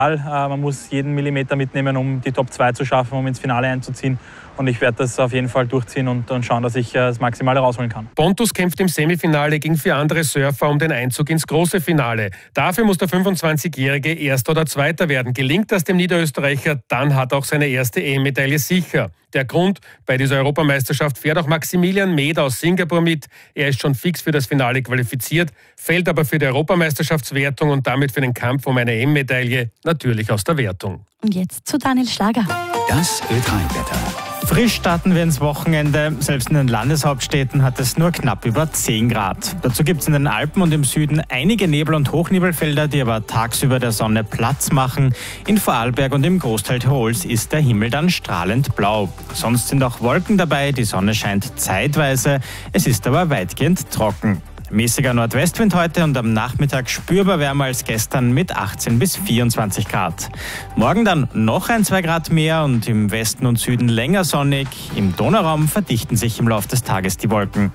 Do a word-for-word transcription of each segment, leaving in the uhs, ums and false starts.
Man muss jeden Millimeter mitnehmen, um die Top zwei zu schaffen, um ins Finale einzuziehen. Und ich werde das auf jeden Fall durchziehen und, und schauen, dass ich das Maximale rausholen kann. Pontus kämpft im Semifinale gegen vier andere Surfer um den Einzug ins große Finale. Dafür muss der fünfundzwanzigjährige Erster oder Zweiter werden. Gelingt das dem Niederösterreicher, dann hat auch seine erste E M-Medaille sicher. Der Grund, bei dieser Europameisterschaft fährt auch Maximilian Mead aus Singapur mit. Er ist schon fix für das Finale qualifiziert, fällt aber für die Europameisterschaftswertung und damit für den Kampf um eine E M-Medaille natürlich aus der Wertung. Und jetzt zu Daniel Schlager. Das Ö drei Wetter. Frisch starten wir ins Wochenende. Selbst in den Landeshauptstädten hat es nur knapp über zehn Grad. Dazu gibt es in den Alpen und im Süden einige Nebel- und Hochnebelfelder, die aber tagsüber der Sonne Platz machen. In Vorarlberg und im Großteil Tirols ist der Himmel dann strahlend blau. Sonst sind auch Wolken dabei, die Sonne scheint zeitweise. Es ist aber weitgehend trocken. Mäßiger Nordwestwind heute und am Nachmittag spürbar wärmer als gestern mit achtzehn bis vierundzwanzig Grad. Morgen dann noch ein, zwei Grad mehr und im Westen und Süden länger sonnig. Im Donauraum verdichten sich im Laufe des Tages die Wolken.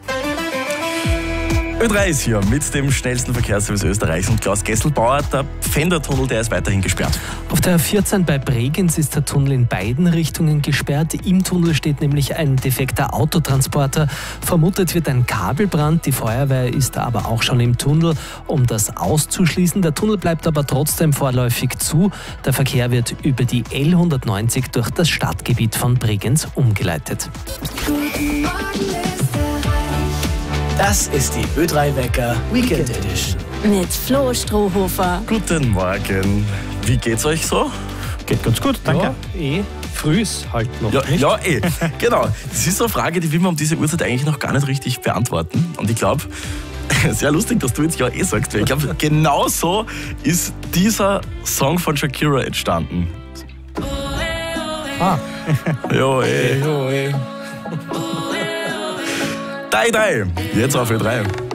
Ö drei ist hier mit dem schnellsten Verkehrsservice Österreichs und Klaus Gesselbauer. Der Pfändertunnel, der ist weiterhin gesperrt. Auf der A vierzehn bei Bregenz ist der Tunnel in beiden Richtungen gesperrt. Im Tunnel steht nämlich ein defekter Autotransporter. Vermutet wird ein Kabelbrand. Die Feuerwehr ist aber auch schon im Tunnel, um das auszuschließen. Der Tunnel bleibt aber trotzdem vorläufig zu. Der Verkehr wird über die L hundertneunzig durch das Stadtgebiet von Bregenz umgeleitet. Das ist die Ö drei Wecker Weekend Edition. Mit Flo Strohhofer. Guten Morgen. Wie geht's euch so? Geht ganz gut, danke. Ja, eh. Früh ist halt noch Ja, nicht. ja, eh. Genau. Das ist so eine Frage, die will man um diese Uhrzeit eigentlich noch gar nicht richtig beantworten. Und ich glaube, sehr lustig, dass du jetzt ja eh sagst, weil ich glaube, genau so ist dieser Song von Shakira entstanden. Ah. Jo, eh, jo, eh. Dai, dai. Jetzt auf Ö drei.